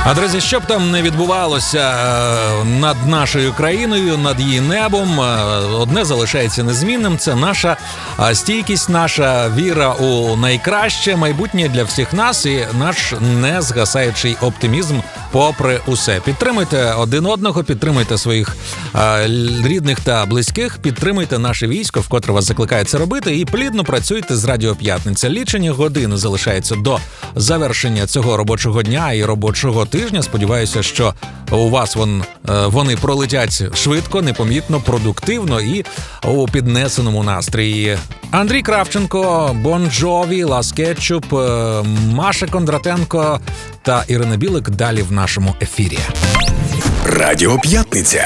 А, друзі, що б там не відбувалося над нашою країною, над її небом, одне залишається незмінним – це наша стійкість, наша віра у найкраще майбутнє для всіх нас і наш незгасаючий оптимізм попри усе. Підтримуйте один одного, підтримуйте своїх рідних та близьких, підтримуйте наше військо, вкотре вас закликає це робити, і плідно працюйте з Радіо П'ятниця. Лічені години залишається до завершення цього робочого дня і робочого тижня. Сподіваюся, що у вас вони пролетять швидко, непомітно, продуктивно і у піднесеному настрої. Андрій Кравченко, Бон Джові, Лас Кетчуп, Маша Кондратенко та Ірина Білик далі в нашому ефірі. Радіо П'ятниця.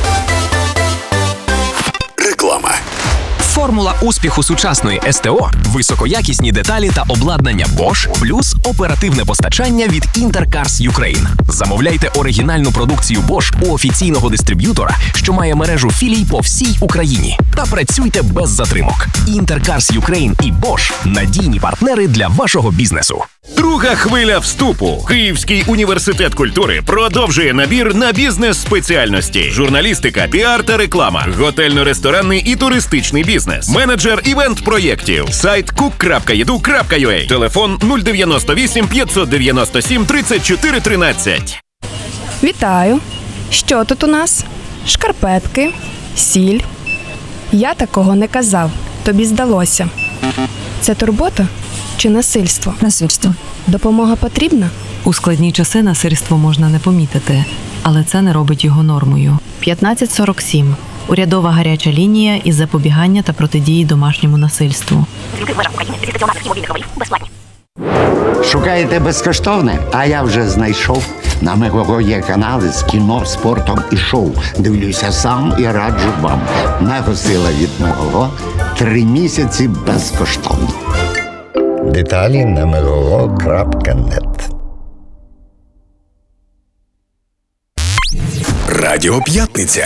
Реклама. Формула успіху сучасної СТО – високоякісні деталі та обладнання Bosch, плюс оперативне постачання від Intercars Ukraine. Замовляйте оригінальну продукцію Bosch у офіційного дистриб'ютора, що має мережу філій по всій Україні. Та працюйте без затримок. Intercars Ukraine і Bosch – надійні партнери для вашого бізнесу. Друга хвиля вступу. Київський університет культури продовжує набір на бізнес-спеціальності. Журналістика, піар та реклама, готельно-ресторанний і туристичний бізнес, менеджер івент-проєктів, сайт cook.edu.ua, телефон 098 597 34 13. Вітаю! Що тут у нас? Шкарпетки, сіль. Я такого не казав, тобі здалося. Це турбота чи насильство? Насильство. Допомога потрібна? У складні часи насильство можна не помітити, але це не робить його нормою. 1547. Урядова гаряча лінія із запобігання та протидії домашньому насильству. Шукаєте безкоштовне? А я вже знайшов. На Мегого є канали з кіно, спортом і шоу. Дивлюся сам і раджу вам. Мегосила від Мегого. 3 місяці безкоштовно. Деталі на megogo.net. Радіо П'ятниця.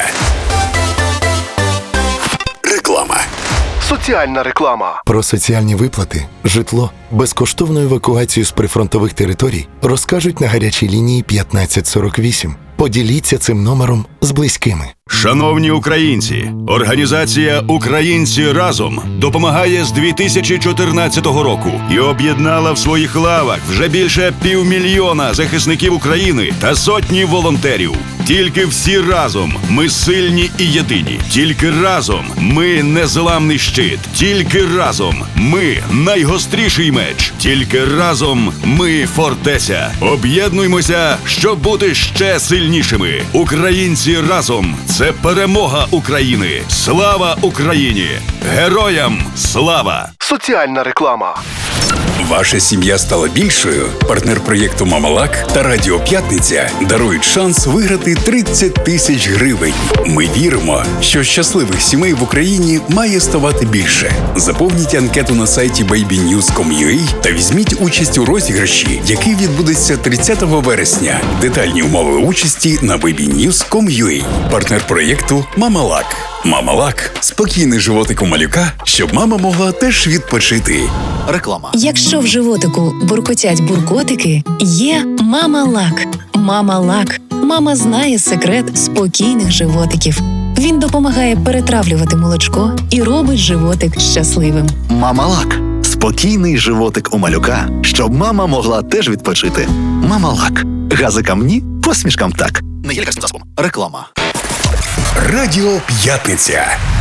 Реклама. Соціальна реклама. Про соціальні виплати, житло, безкоштовну евакуацію з прифронтових територій розкажуть на гарячій лінії 1548. Поділіться цим номером з близькими. Шановні українці, організація «Українці разом» допомагає з 2014 року і об'єднала в своїх лавах вже більше 500 000 захисників України та сотні волонтерів. Тільки всі разом ми сильні і єдині. Тільки разом ми незламний щит. Тільки разом ми найгостріший меч. Тільки разом ми фортеця. Об'єднуймося, щоб бути ще сильнішими. Українці разом – це перемога України. Слава Україні! Героям слава! Соціальна реклама. Ваша сім'я стала більшою? Партнер проєкту «Мамалак» та Радіо П'ятниця дарують шанс виграти 30 000 гривень. Ми віримо, що щасливих сімей в Україні має ставати більше. Заповніть анкету на сайті babynews.com.ua та візьміть участь у розіграші, який відбудеться 30 вересня. Детальні умови участі на babynews.com.ua. Партнер проєкту «Мамалак». «Мамалак» – спокійний животик у малюка, щоб мама могла теж відпочити. Реклама. Якщо в животику буркотять буркотики, є «Мамалак». «Мамалак». Мама знає секрет спокійних животиків. Він допомагає перетравлювати молочко і робить животик щасливим. Мамалак. Спокійний животик у малюка, щоб мама могла теж відпочити. Мамалак. Газикам ні, посмішкам так. Не є лікарським засобом. Реклама. Радіо П'ятниця.